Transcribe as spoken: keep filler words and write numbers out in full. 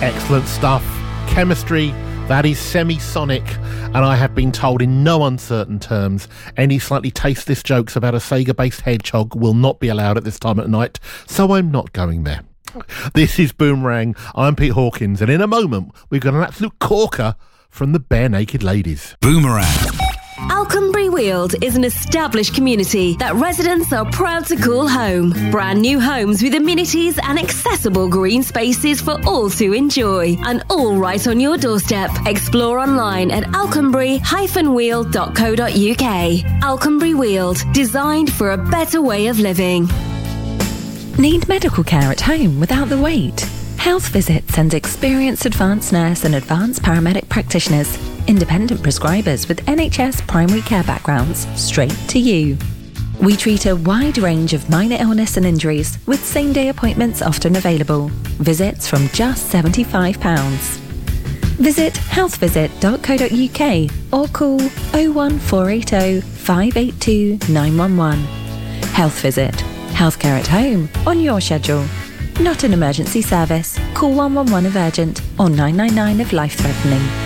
Excellent stuff. Chemistry, that is Semisonic, and I have been told in no uncertain terms any slightly tasteless jokes about a Sega-based hedgehog will not be allowed at this time at night, so I'm not going there. This is Boomerang. I'm Pete Hawkins, and in a moment we've got an absolute corker from the Bare Naked Ladies. Boomerang. Alconbury Weald is an established community that residents are proud to call home. Brand new homes with amenities and accessible green spaces for all to enjoy. And all right on your doorstep. Explore online at alconbury dash weald dot co dot uk. Alconbury Weald, designed for a better way of living. Need medical care at home without the wait? Health Visit sends experienced advanced nurse and advanced paramedic practitioners, independent prescribers with N H S primary care backgrounds, straight to you. We treat a wide range of minor illness and injuries, with same-day appointments often available. Visits from just seventy-five pounds. Visit health visit dot co dot uk or call oh one four eight oh, five eight two, nine one one. Health Visit. Healthcare at home, on your schedule. Not an emergency service. Call one one one if urgent or nine nine nine if life-threatening.